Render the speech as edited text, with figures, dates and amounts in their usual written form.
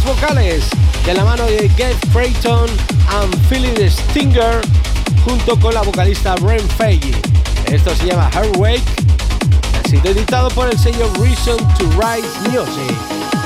vocales de la mano de Gabe Creighton and Philip Stinger junto con la vocalista Ren Feige. Esto se llama Heartwake, ha sido editado por el sello Reason to Write Music.